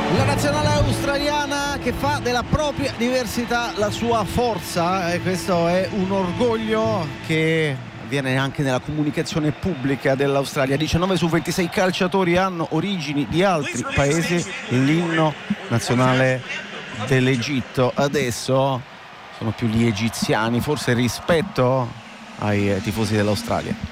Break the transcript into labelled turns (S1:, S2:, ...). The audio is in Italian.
S1: La nazionale australiana che fa della propria diversità la sua forza, e questo è un orgoglio che avviene anche nella comunicazione pubblica dell'Australia. 19 su 26 calciatori hanno origini di altri paesi, l'inno nazionale dell'Egitto. Adesso sono più gli egiziani forse rispetto ai tifosi dell'Australia.